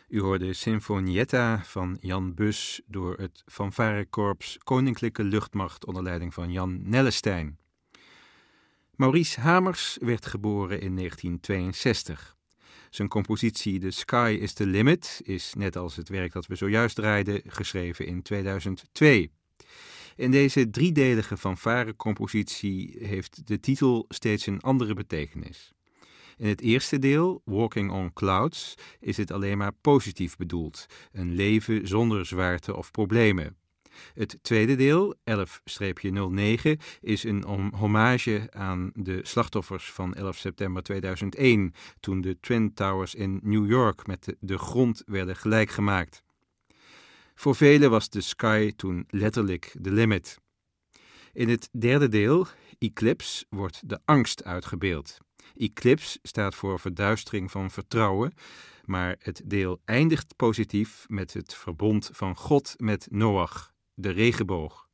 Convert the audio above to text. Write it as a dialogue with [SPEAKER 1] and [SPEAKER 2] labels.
[SPEAKER 1] U hoorde Sinfonietta van Jan Bus door het fanfarekorps Koninklijke Luchtmacht onder leiding van Jan Nellestein. Maurice Hamers werd geboren in 1962. Zijn compositie The Sky is the Limit is, net als het werk dat we zojuist draaiden, geschreven in 2002. In deze driedelige fanfarecompositie heeft de titel steeds een andere betekenis. In het eerste deel, Walking on Clouds, is het alleen maar positief bedoeld, een leven zonder zwaarte of problemen. Het tweede deel, 11-09, is een hommage aan de slachtoffers van 11 september 2001, toen de Twin Towers in New York met de grond werden gelijk gemaakt. Voor velen was de sky toen letterlijk de limit. In het derde deel, Eclipse, wordt de angst uitgebeeld. Eclipse staat voor verduistering van vertrouwen, maar het deel eindigt positief met het verbond van God met Noach, de regenboog.